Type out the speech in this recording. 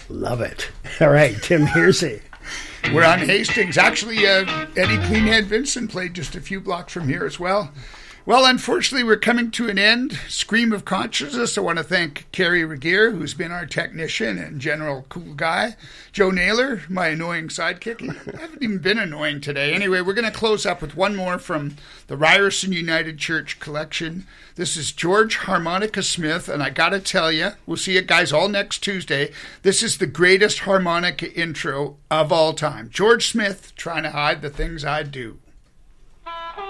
Love it. All right, Tim Hearsay. We're on Hastings. Actually, Eddie Cleanhead Vincent played just a few blocks from here as well. Well, unfortunately, we're coming to an end. Scream of consciousness. I want to thank Kerry Regier, who's been our technician and general cool guy. Joe Naylor, my annoying sidekick. I haven't even been annoying today. Anyway, we're going to close up with one more from the Ryerson United Church collection. This is George Harmonica Smith, and I got to tell you, we'll see you guys all next Tuesday. This is the greatest harmonica intro of all time. George Smith, Trying to Hide the Things I Do.